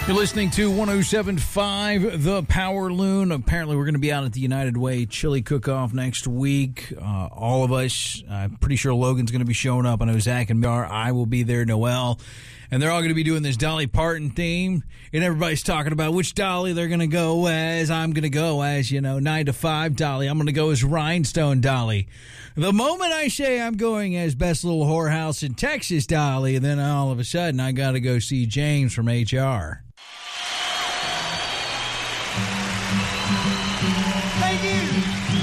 You're listening to 107.5 The Power Loon. Apparently, we're going to be out at the United Way Chili Cook-Off next week. All of us. I'm pretty sure Logan's going to be showing up. I know Zach and Mar. I will be there, Noel. And they're all going to be doing this Dolly Parton theme. And everybody's talking about which Dolly they're going to go as. I'm going to go as, 9 to 5 Dolly. I'm going to go as Rhinestone Dolly. The moment I say I'm going as Best Little Whorehouse in Texas Dolly, then all of a sudden I got to go see James from HR.